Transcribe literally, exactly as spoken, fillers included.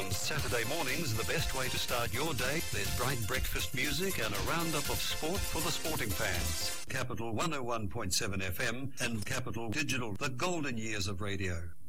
On Saturday mornings, the best way to start your day. There's bright breakfast music and a roundup of sport for the sporting fans. Capital one oh one point seven F M and Capital Digital, the golden years of radio.